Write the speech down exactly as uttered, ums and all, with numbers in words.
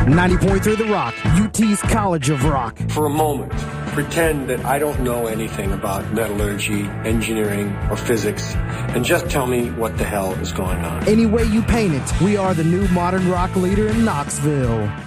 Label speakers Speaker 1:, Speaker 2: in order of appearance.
Speaker 1: ninety point three The Rock, U T's College of Rock.
Speaker 2: For a moment, pretend that I don't know anything about metallurgy, engineering, or physics, and just tell me what the hell is going on.
Speaker 1: Any way you paint it, we are the new modern rock leader in Knoxville.